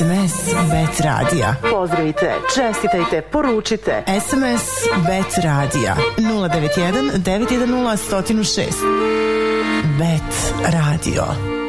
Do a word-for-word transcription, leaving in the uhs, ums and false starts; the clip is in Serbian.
S M S Bet Radija. Pozdravite, čestitajte, poručite. S M S Bet Radija nula devet jedan devet jedan nula jedan nula šest. Bet Radio.